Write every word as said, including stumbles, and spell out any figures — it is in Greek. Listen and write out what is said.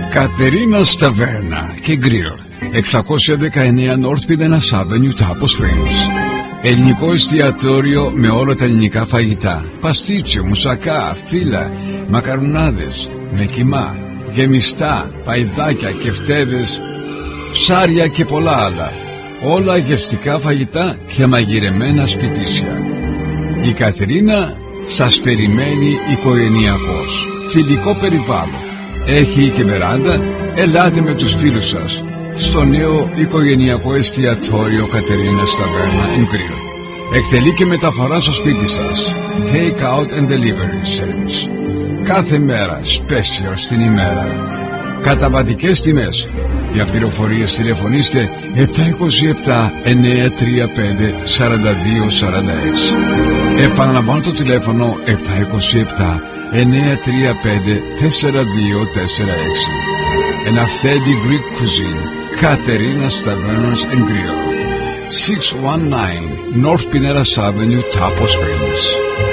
Κατερίνας Ταβέρνα και Γκριλ, εξακόσια δεκαεννέα North Pinellas Avenue, Tapos Springs. Ελληνικό εστιατόριο με όλα τα ελληνικά φαγητά, παστίτσιο, μουσακά, φύλλα, μακαρουνάδες, με κιμά, γεμιστά, παϊδάκια, κεφτέδες, ψάρια και πολλά άλλα. Όλα γευστικά φαγητά και μαγειρεμένα σπιτίσια. Η Κατερίνα σας περιμένει οικογενειακός, φιλικό περιβάλλον. Έχει και βεράντα, ελάτε με τους φίλους σας στο νέο οικογενειακό εστιατόριο Κατερίνας Ταβέρνα and Grill. Εκτελεί και μεταφορά στο σπίτι σας, take out and delivery service. Κάθε μέρα special στην ημέρα, καταβατικές τιμές. Για πληροφορίες τηλεφωνήστε επτά είκοσι επτά εννιακόσια τριάντα πέντε σαράντα δύο σαράντα έξι. Επαναλαμβάνω το τηλέφωνο επτά είκοσι επτά εννιακόσια τριάντα πέντε τέσσερα δύο τέσσερα έξι. An authentic Greek cuisine, Katerina's Tavernas and Grill, six one nine North Pinellas Avenue, Tapos Springs.